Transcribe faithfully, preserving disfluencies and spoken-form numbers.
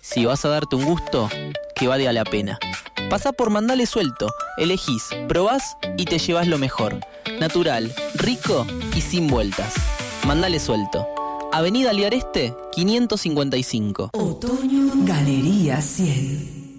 Si vas a darte un gusto, que valga la pena. Pasá por Mandale Suelto, elegís, probás y te llevas lo mejor. Natural, rico y sin vueltas. Mandale Suelto. Avenida Liareste, quinientos cincuenta y cinco. Otoño Galería cien.